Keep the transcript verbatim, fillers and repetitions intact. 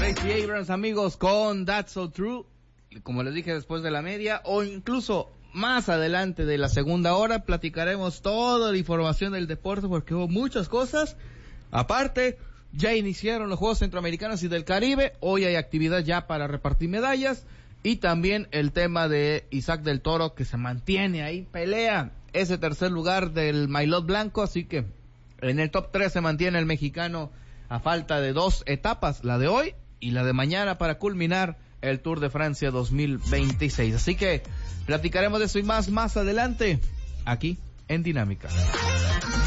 Tracy Abrams, amigos, con That's So True. Como les dije, después de la media o incluso más adelante de la segunda hora platicaremos toda la información del deporte porque hubo muchas cosas. Aparte, ya iniciaron los Juegos Centroamericanos y del Caribe. Hoy hay actividad ya para repartir medallas. Y también el tema de Isaac del Toro, que se mantiene ahí, pelea ese tercer lugar del maillot blanco. Así que en el top tres se mantiene el mexicano a falta de dos etapas, la de hoy y la de mañana, para culminar el Tour de Francia dos mil veintiséis. Así que platicaremos de eso y más más adelante, aquí en Dinámica.